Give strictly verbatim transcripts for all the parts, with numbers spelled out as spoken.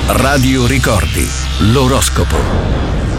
Radio Ricordi, l'oroscopo.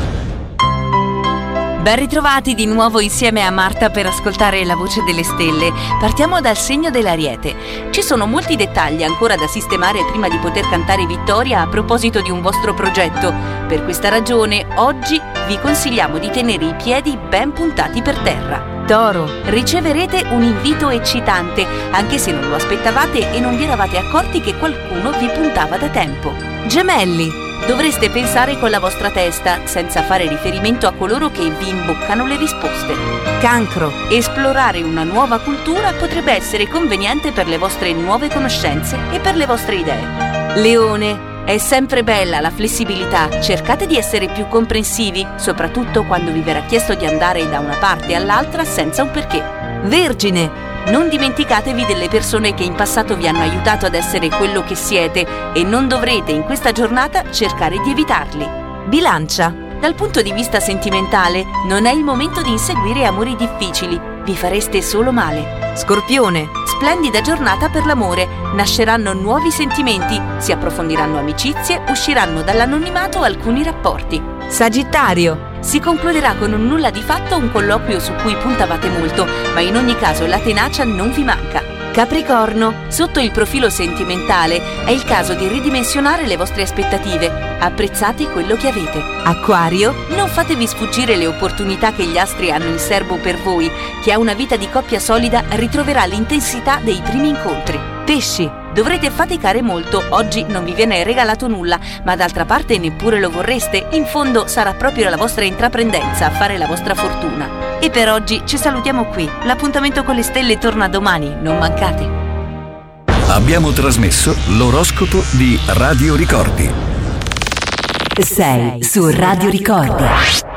Ben ritrovati di nuovo insieme a Marta per ascoltare la voce delle stelle. Partiamo dal segno dell'Ariete. Ci sono molti dettagli ancora da sistemare prima di poter cantare vittoria a proposito di un vostro progetto. Per questa ragione, oggi vi consigliamo di tenere i piedi ben puntati per terra. Toro, riceverete un invito eccitante, anche se non lo aspettavate e non vi eravate accorti che qualcuno vi puntava da tempo. Gemelli, dovreste pensare con la vostra testa, senza fare riferimento a coloro che vi imboccano le risposte. Cancro, esplorare una nuova cultura potrebbe essere conveniente per le vostre nuove conoscenze e per le vostre idee. Leone, è sempre bella la flessibilità, cercate di essere più comprensivi, soprattutto quando vi verrà chiesto di andare da una parte all'altra senza un perché. Vergine, non dimenticatevi delle persone che in passato vi hanno aiutato ad essere quello che siete e non dovrete in questa giornata cercare di evitarli. Bilancia, dal punto di vista sentimentale non è il momento di inseguire amori difficili, vi fareste solo male. Scorpione, splendida giornata per l'amore, nasceranno nuovi sentimenti, si approfondiranno amicizie, usciranno dall'anonimato alcuni rapporti. Sagittario, si concluderà con un nulla di fatto un colloquio su cui puntavate molto, ma in ogni caso la tenacia non vi manca. Capricorno, sotto il profilo sentimentale è il caso di ridimensionare le vostre aspettative, apprezzate quello che avete. Acquario, non fatevi sfuggire le opportunità che gli astri hanno in serbo per voi, chi ha una vita di coppia solida ritroverà l'intensità dei primi incontri. Pesci, dovrete faticare molto, oggi non vi viene regalato nulla, ma d'altra parte neppure lo vorreste, in fondo sarà proprio la vostra intraprendenza a fare la vostra fortuna. E per oggi ci salutiamo qui, l'appuntamento con le stelle torna domani, non mancate. Abbiamo trasmesso l'oroscopo di Radio Ricordi. Sei su Radio Ricordi.